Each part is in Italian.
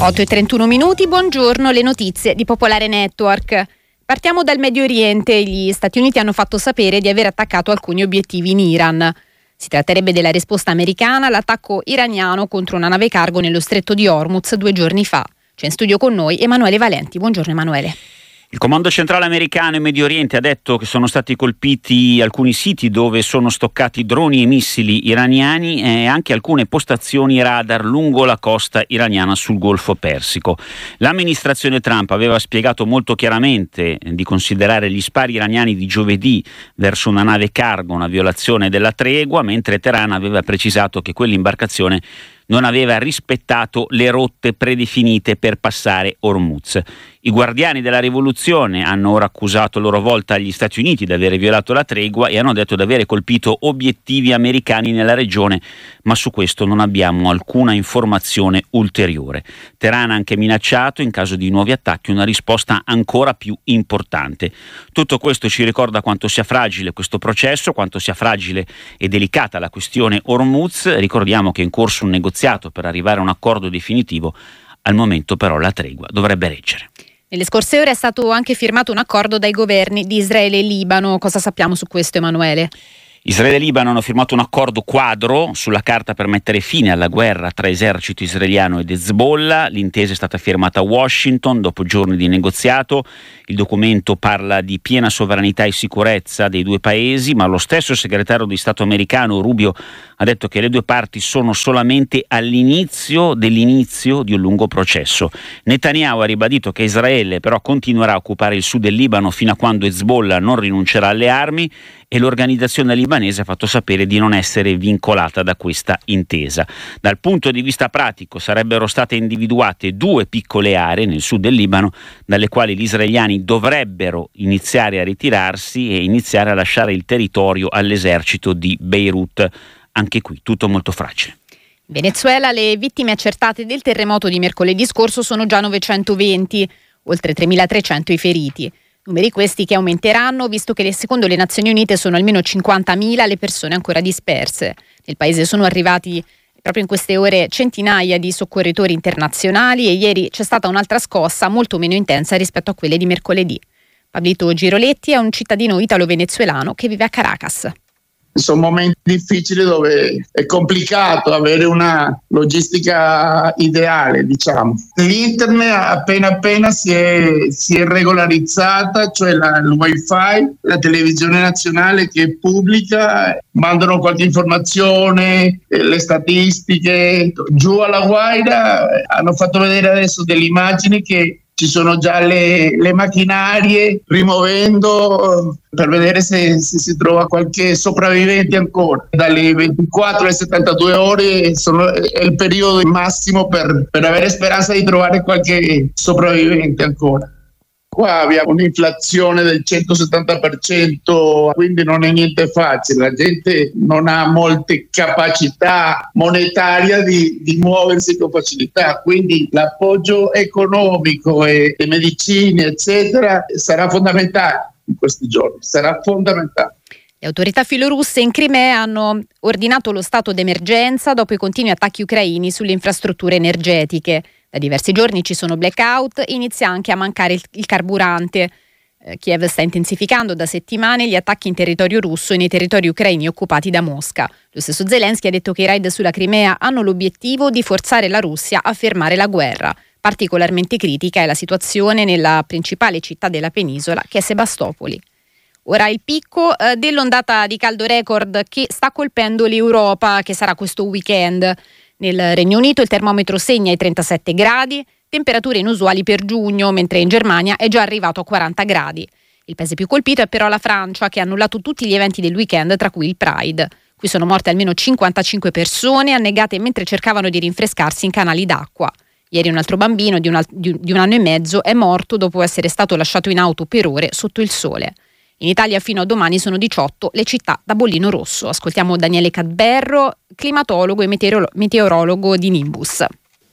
8:31 minuti, buongiorno, le notizie di Popolare Network. Partiamo dal Medio Oriente. Gli Stati Uniti hanno fatto sapere di aver attaccato alcuni obiettivi in Iran. Si tratterebbe della risposta americana all'attacco iraniano contro una nave cargo nello stretto di Hormuz 2 giorni fa. C'è in studio con noi Emanuele Valenti. Buongiorno Emanuele. Il Comando Centrale Americano in Medio Oriente ha detto che sono stati colpiti alcuni siti dove sono stoccati droni e missili iraniani e anche alcune postazioni radar lungo la costa iraniana sul Golfo Persico. L'amministrazione Trump aveva spiegato molto chiaramente di considerare gli spari iraniani di giovedì verso una nave cargo una violazione della tregua, mentre Teheran aveva precisato che quell'imbarcazione non aveva rispettato le rotte predefinite per passare Hormuz. I guardiani della rivoluzione hanno ora accusato a loro volta gli Stati Uniti di aver violato la tregua e hanno detto di avere colpito obiettivi americani nella regione, ma su questo non abbiamo alcuna informazione ulteriore. Teheran ha anche minacciato, in caso di nuovi attacchi, una risposta ancora più importante. Tutto questo ci ricorda quanto sia fragile questo processo, quanto sia fragile e delicata la questione Hormuz. Ricordiamo che è in corso un negoziato per arrivare a un accordo definitivo. Al momento però la tregua dovrebbe reggere. Nelle scorse ore è stato anche firmato un accordo dai governi di Israele e Libano. Cosa sappiamo su questo, Emanuele? Israele e Libano hanno firmato un accordo quadro sulla carta per mettere fine alla guerra tra esercito israeliano ed Hezbollah. L'intesa è stata firmata a Washington dopo giorni di negoziato. Il documento parla di piena sovranità e sicurezza dei due paesi, ma lo stesso segretario di Stato americano Rubio ha detto che le due parti sono solamente all'inizio dell'inizio di un lungo processo. Netanyahu ha ribadito che Israele però continuerà a occupare il sud del Libano fino a quando Hezbollah non rinuncerà alle armi, e l'organizzazione libanese ha fatto sapere di non essere vincolata da questa intesa. Dal punto di vista pratico sarebbero state individuate 2 piccole aree nel sud del Libano dalle quali gli israeliani dovrebbero iniziare a ritirarsi e iniziare a lasciare il territorio all'esercito di Beirut. Anche qui tutto molto fragile. In Venezuela le vittime accertate del terremoto di mercoledì scorso sono già 920, oltre 3.300 i feriti. Numeri questi che aumenteranno visto che secondo le Nazioni Unite sono almeno 50.000 le persone ancora disperse. Nel paese sono arrivati proprio in queste ore centinaia di soccorritori internazionali e ieri c'è stata un'altra scossa molto meno intensa rispetto a quelle di mercoledì. Pablito Giroletti è un cittadino italo-venezuelano che vive a Caracas. Sono momenti difficili dove è complicato avere una logistica ideale, diciamo. L'internet appena si è regolarizzata, cioè il wifi, la televisione nazionale che pubblica, mandano qualche informazione, le statistiche. Giù alla Guaira hanno fatto vedere adesso delle immagini che ci sono già le macchinarie rimuovendo per vedere se si trova qualche sopravvivente ancora. Dalle 24 alle 72 ore è il periodo massimo per avere speranza di trovare qualche sopravvivente ancora. Qua abbiamo un'inflazione del 170%, quindi non è niente facile. La gente non ha molte capacità monetaria di muoversi con facilità, quindi l'appoggio economico e le medicine, eccetera, sarà fondamentale in questi giorni, sarà fondamentale. Le autorità filorusse in Crimea hanno ordinato lo stato d'emergenza dopo i continui attacchi ucraini sulle infrastrutture energetiche. Da diversi giorni ci sono blackout, inizia anche a mancare il carburante. Kiev sta intensificando da settimane gli attacchi in territorio russo e nei territori ucraini occupati da Mosca. Lo stesso Zelensky ha detto che i raid sulla Crimea hanno l'obiettivo di forzare la Russia a fermare la guerra. Particolarmente critica è la situazione nella principale città della penisola, che è Sebastopoli. Ora il picco dell'ondata di caldo record che sta colpendo l'Europa, che sarà questo weekend. Nel Regno Unito il termometro segna i 37 gradi, temperature inusuali per giugno, mentre in Germania è già arrivato a 40 gradi. Il paese più colpito è però la Francia, che ha annullato tutti gli eventi del weekend, tra cui il Pride. Qui sono morte almeno 55 persone, annegate mentre cercavano di rinfrescarsi in canali d'acqua. Ieri un altro bambino di un anno e mezzo è morto dopo essere stato lasciato in auto per ore sotto il sole. In Italia fino a domani sono 18 le città da bollino rosso. Ascoltiamo Daniele Cadberro, climatologo e meteorologo di Nimbus.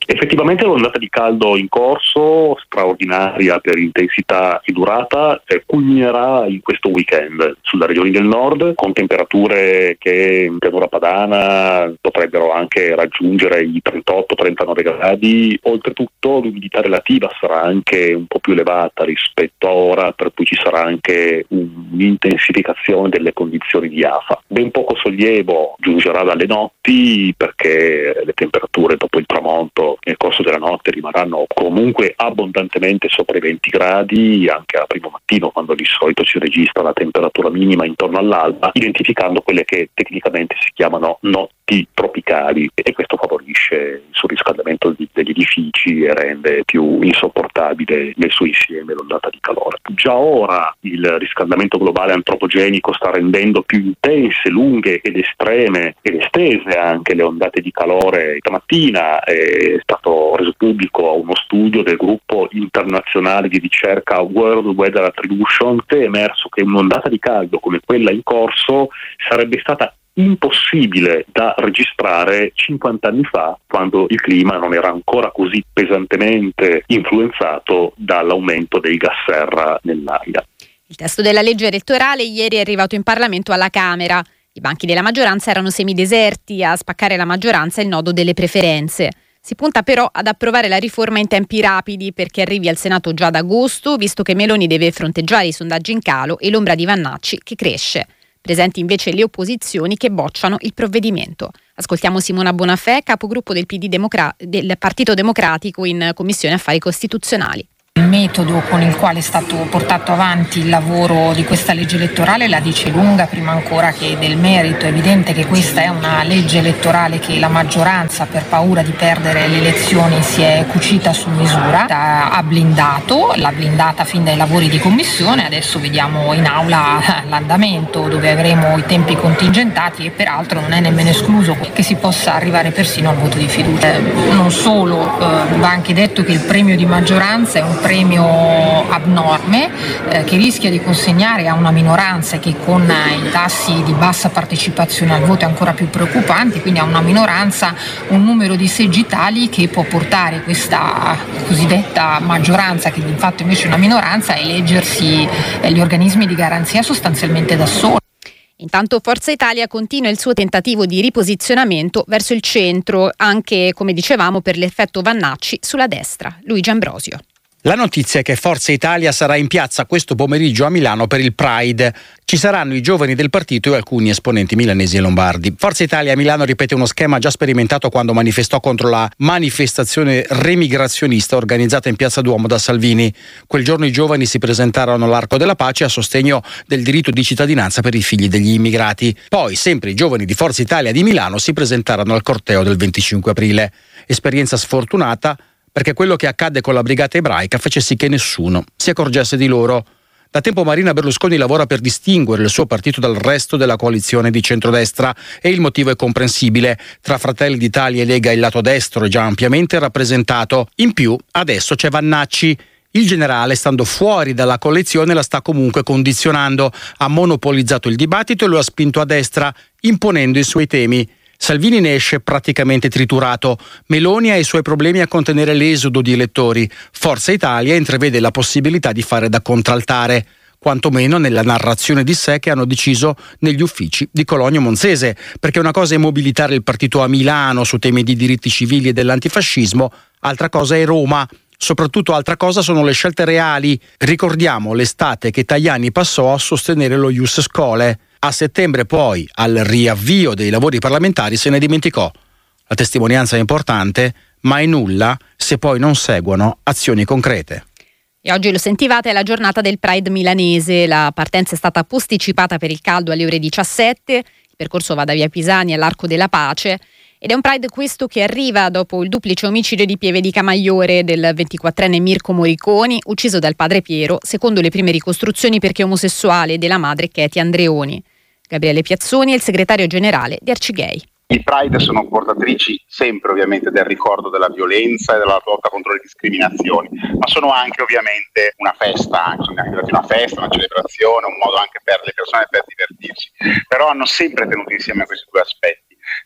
Effettivamente l'ondata di caldo in corso, straordinaria per intensità e durata, culminerà in questo weekend sulle regioni del nord, con temperature che in pianura padana potrebbero anche raggiungere i 38-39 gradi. Oltretutto l'umidità relativa sarà anche un po' più elevata rispetto a ora, per cui ci sarà anche un'intensificazione delle condizioni di afa. Ben poco sollievo giungerà dalle notti, perché le temperature dopo il tramonto nel corso della notte rimarranno comunque abbondantemente sopra i 20 gradi, anche a primo mattino, quando di solito si registra la temperatura minima intorno all'alba, identificando quelle che tecnicamente si chiamano notti tropicali, e questo favorisce il surriscaldamento degli edifici e rende più insopportabile nel suo insieme l'ondata di calore. Già ora il riscaldamento globale antropogenico sta rendendo più intense, lunghe ed estreme ed estese anche le ondate di calore. Stamattina è stato reso pubblico uno studio del gruppo internazionale di ricerca World Weather Attribution, che è emerso che un'ondata di caldo come quella in corso sarebbe stata impossibile da registrare 50 anni fa, quando il clima non era ancora così pesantemente influenzato dall'aumento dei gas serra nell'aria. Il testo della legge elettorale ieri è arrivato in Parlamento alla Camera. I banchi della maggioranza erano semideserti, a spaccare la maggioranza il nodo delle preferenze. Si punta però ad approvare la riforma in tempi rapidi, perché arrivi al Senato già ad agosto, visto che Meloni deve fronteggiare i sondaggi in calo e l'ombra di Vannacci che cresce. Presenti invece le opposizioni che bocciano il provvedimento. Ascoltiamo Simona Bonafè, capogruppo del del Partito Democratico in Commissione Affari Costituzionali. Il metodo con il quale è stato portato avanti il lavoro di questa legge elettorale la dice lunga, prima ancora che del merito. È evidente che questa è una legge elettorale che la maggioranza, per paura di perdere le elezioni, si è cucita su misura, ha blindato, l'ha blindata fin dai lavori di commissione. Adesso vediamo in aula l'andamento, dove avremo i tempi contingentati, e peraltro non è nemmeno escluso che si possa arrivare persino al voto di fiducia. Non solo, va anche detto che il premio di maggioranza è un premio abnorme, che rischia di consegnare a una minoranza, che con i tassi di bassa partecipazione al voto è ancora più preoccupante, quindi a una minoranza un numero di seggi tali che può portare questa cosiddetta maggioranza, che di fatto invece è una minoranza, a eleggersi gli organismi di garanzia sostanzialmente da soli. Intanto Forza Italia continua il suo tentativo di riposizionamento verso il centro, anche, come dicevamo, per l'effetto Vannacci sulla destra. Luigi Ambrosio. La notizia è che Forza Italia sarà in piazza questo pomeriggio a Milano per il Pride. Ci saranno i giovani del partito e alcuni esponenti milanesi e lombardi. Forza Italia a Milano ripete uno schema già sperimentato quando manifestò contro la manifestazione remigrazionista organizzata in Piazza Duomo da Salvini. Quel giorno i giovani si presentarono all'Arco della Pace a sostegno del diritto di cittadinanza per i figli degli immigrati. Poi sempre i giovani di Forza Italia di Milano si presentarono al corteo del 25 aprile. Esperienza sfortunata, perché quello che accadde con la brigata ebraica fece sì che nessuno si accorgesse di loro. Da tempo Marina Berlusconi lavora per distinguere il suo partito dal resto della coalizione di centrodestra, e il motivo è comprensibile. Tra Fratelli d'Italia e Lega il lato destro è già ampiamente rappresentato. In più adesso c'è Vannacci. Il generale, stando fuori dalla coalizione, la sta comunque condizionando. Ha monopolizzato il dibattito e lo ha spinto a destra, imponendo i suoi temi. Salvini ne esce praticamente triturato. Meloni ha i suoi problemi a contenere l'esodo di elettori. Forza Italia intravede la possibilità di fare da contraltare, quantomeno nella narrazione di sé che hanno deciso negli uffici di Cologno Monzese, perché una cosa è mobilitare il partito a Milano su temi di diritti civili e dell'antifascismo, altra cosa è Roma. Soprattutto altra cosa sono le scelte reali. Ricordiamo l'estate che Tajani passò a sostenere lo Ius Scholae. A settembre poi, al riavvio dei lavori parlamentari, se ne dimenticò. La testimonianza è importante, ma è nulla se poi non seguono azioni concrete. E oggi lo sentivate, è la giornata del Pride milanese. La partenza è stata posticipata per il caldo alle ore 17. Il percorso va da via Pisani all'Arco della Pace. Ed è un Pride questo che arriva dopo il duplice omicidio di Pieve di Camaiore del 24enne Mirko Moriconi, ucciso dal padre Piero, secondo le prime ricostruzioni perché omosessuale, della madre Katie Andreoni. Gabriele Piazzoni è il segretario generale di Arcigay. I Pride sono portatrici sempre ovviamente del ricordo della violenza e della lotta contro le discriminazioni, ma sono anche ovviamente una festa, sono anche una festa, una celebrazione, un modo anche per le persone per divertirsi, però hanno sempre tenuto insieme questi due aspetti.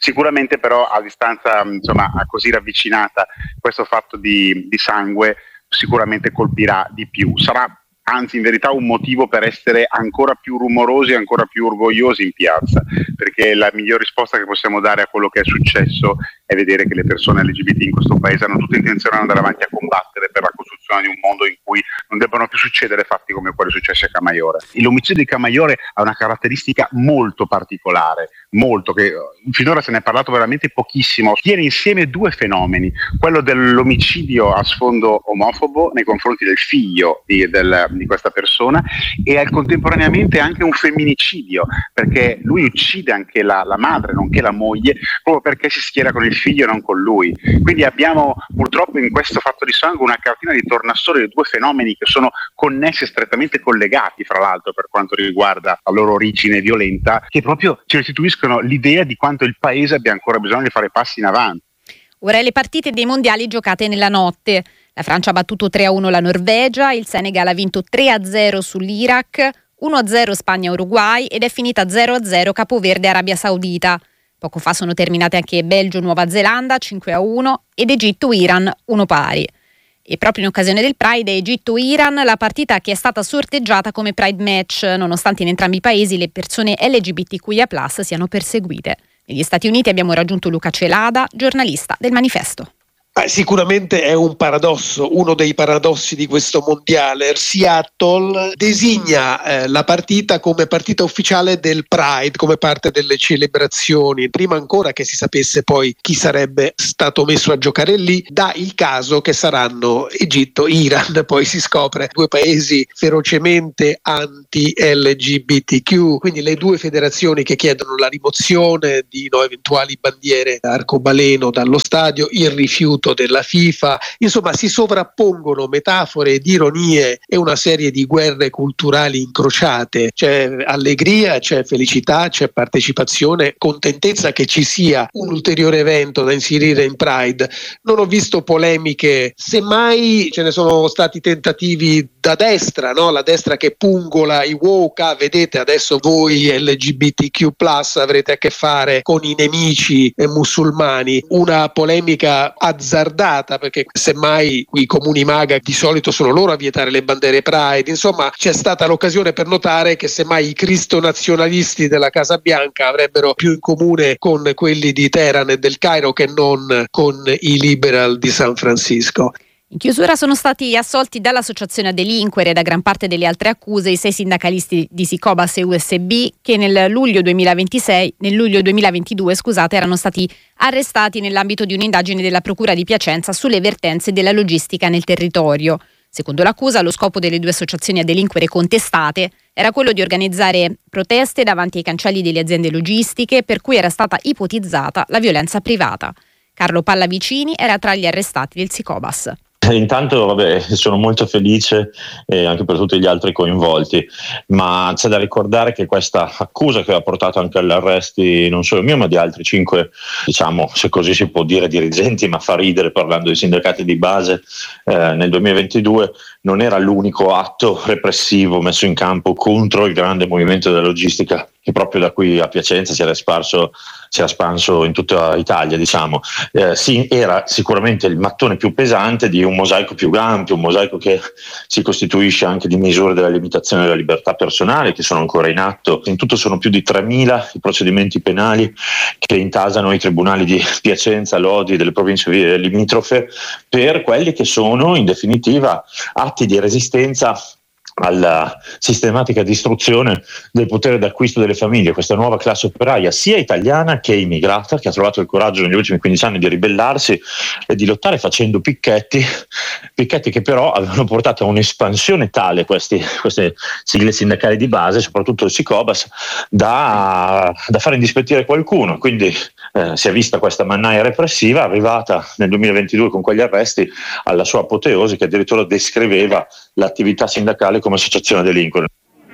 Sicuramente però a distanza così ravvicinata questo fatto di sangue sicuramente colpirà di più. Sarà anzi in verità un motivo per essere ancora più rumorosi, ancora più orgogliosi in piazza, perché la miglior risposta che possiamo dare a quello che è successo è vedere che le persone LGBT in questo paese hanno tutta intenzione di andare avanti a combattere per la costruzione di un mondo in cui non debbano più succedere fatti come quelli successi a Camaiore. L'omicidio di Camaiore ha una caratteristica molto particolare, che finora se ne è parlato veramente pochissimo. Tiene insieme due fenomeni, quello dell'omicidio a sfondo omofobo nei confronti del figlio di questa persona, e contemporaneamente anche un femminicidio, perché lui uccide anche la madre nonché la moglie proprio perché si schiera con il figlio e non con lui. Quindi abbiamo purtroppo in questo fatto di sangue una cartina di tornasole di due fenomeni che sono connessi e strettamente collegati fra l'altro per quanto riguarda la loro origine violenta, che proprio ci restituiscono l'idea di quanto il paese abbia ancora bisogno di fare passi in avanti. Ora le partite dei mondiali giocate nella notte. La Francia ha battuto 3-1 la Norvegia, il Senegal ha vinto 3-0 sull'Iraq, 1-0 Spagna-Uruguay ed è finita 0-0 Capoverde-Arabia Saudita. Poco fa sono terminate anche Belgio-Nuova Zelanda 5-1 ed Egitto-Iran 1-1. E proprio in occasione del Pride Egitto-Iran, la partita che è stata sorteggiata come Pride Match, nonostante in entrambi i paesi le persone LGBTQIA+ siano perseguite. Negli Stati Uniti abbiamo raggiunto Luca Celada, giornalista del Manifesto. Sicuramente è un paradosso, uno dei paradossi di questo mondiale. Seattle designa la partita come partita ufficiale del Pride, come parte delle celebrazioni, prima ancora che si sapesse poi chi sarebbe stato messo a giocare lì. Dà il caso che saranno Egitto, Iran, poi si scopre due paesi ferocemente anti-LGBTQ, quindi le due federazioni che chiedono la rimozione di eventuali bandiere arcobaleno dallo stadio, il rifiuto della FIFA, insomma si sovrappongono metafore ed ironie e una serie di guerre culturali incrociate. C'è allegria, c'è felicità, c'è partecipazione, contentezza che ci sia un ulteriore evento da inserire in Pride. Non ho visto polemiche, semmai ce ne sono stati tentativi da destra, no? La destra che pungola i woke, vedete adesso voi LGBTQ+ avrete a che fare con i nemici musulmani, una polemica azzardata perché semmai i comuni MAGA di solito sono loro a vietare le bandere Pride. Insomma c'è stata l'occasione per notare che semmai i cristonazionalisti della Casa Bianca avrebbero più in comune con quelli di Teheran e del Cairo che non con i liberal di San Francisco. In chiusura sono stati assolti dall'associazione a delinquere e da gran parte delle altre accuse i 6 sindacalisti di Sicobas e USB che nel luglio 2022 erano stati arrestati nell'ambito di un'indagine della Procura di Piacenza sulle vertenze della logistica nel territorio. Secondo l'accusa, lo scopo delle due associazioni a delinquere contestate era quello di organizzare proteste davanti ai cancelli delle aziende logistiche per cui era stata ipotizzata la violenza privata. Carlo Pallavicini era tra gli arrestati del Sicobas. Intanto sono molto felice anche per tutti gli altri coinvolti, ma c'è da ricordare che questa accusa che ha portato anche agli arresti non solo mio ma di altri 5, diciamo, se così si può dire, dirigenti, ma fa ridere parlando di sindacati di base, nel 2022 non era l'unico atto repressivo messo in campo contro il grande movimento della logistica che proprio da qui a Piacenza si era sparso in tutta Italia, diciamo. Sì, era sicuramente il mattone più pesante di un mosaico più ampio, un mosaico che si costituisce anche di misure della limitazione della libertà personale che sono ancora in atto. In tutto sono più di 3.000 i procedimenti penali che intasano i tribunali di Piacenza, Lodi, delle province limitrofe per quelli che sono in definitiva atti di resistenza alla sistematica distruzione del potere d'acquisto delle famiglie, questa nuova classe operaia sia italiana che immigrata che ha trovato il coraggio negli ultimi 15 anni di ribellarsi e di lottare facendo picchetti che però avevano portato a un'espansione tale queste sigle sindacali di base, soprattutto il Sicobas, da fare indispettire qualcuno. Quindi si è vista questa mannaia repressiva arrivata nel 2022 con quegli arresti alla sua apoteosi che addirittura descriveva l'attività sindacale come associazione a delinquere.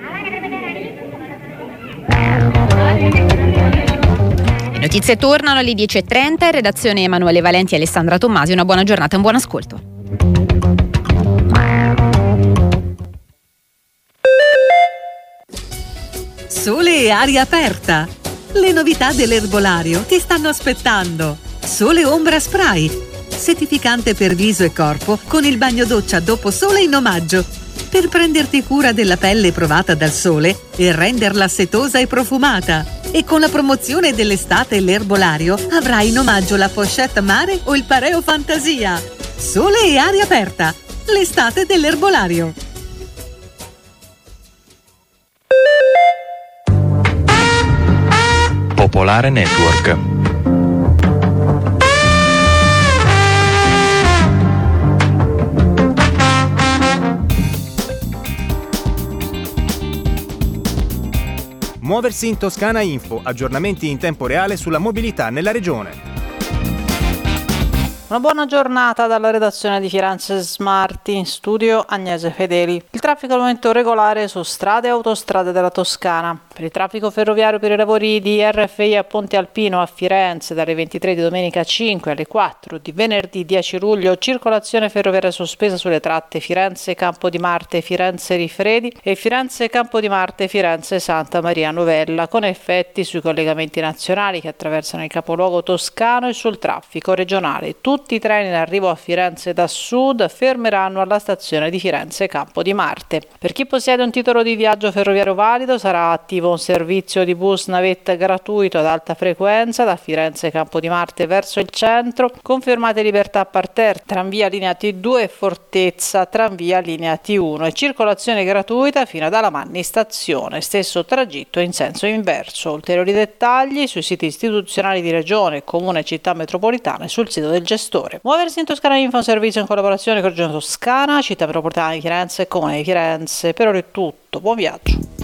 Le notizie tornano alle 10.30, in redazione Emanuele Valenti e Alessandra Tommasi. Una buona giornata e un buon ascolto. Sole e aria aperta. Le novità dell'erbolario ti stanno aspettando. Sole Ombra Spray, settificante per viso e corpo con il bagno doccia dopo sole in omaggio, per prenderti cura della pelle provata dal sole e renderla setosa e profumata. E con la promozione dell'estate l'erbolario avrai in omaggio la pochette mare o il pareo fantasia. Sole e aria aperta, l'estate dell'erbolario. Popolare Network. Muoversi in Toscana Info, aggiornamenti in tempo reale sulla mobilità nella regione. Una buona giornata dalla redazione di Firenze Smart, in studio Agnese Fedeli. Il traffico al momento regolare su strade e autostrade della Toscana. Per il traffico ferroviario per i lavori di RFI a Ponte Alpino a Firenze dalle 23 di domenica 5 alle 4 di venerdì 10 luglio, circolazione ferroviaria sospesa sulle tratte Firenze Campo di Marte, Firenze Rifredi e Firenze Campo di Marte, Firenze Santa Maria Novella, con effetti sui collegamenti nazionali che attraversano il capoluogo toscano e sul traffico regionale. Tutti i treni in arrivo a Firenze da sud fermeranno alla stazione di Firenze Campo di Marte. Per chi possiede un titolo di viaggio ferroviario valido sarà attivo un servizio di bus navetta gratuito ad alta frequenza da Firenze Campo di Marte verso il centro, confermate Libertà Parterre, tranvia linea T2 e Fortezza, tranvia linea T1 e circolazione gratuita fino ad Alamanni stazione, stesso tragitto in senso inverso. Ulteriori dettagli sui siti istituzionali di Regione, Comune e Città Metropolitane sul sito del gestore. Muoversi in Toscana Info, un servizio in collaborazione con Regione Toscana, Città Metropolitana di Firenze e Comune di Firenze. Per ora è tutto, buon viaggio.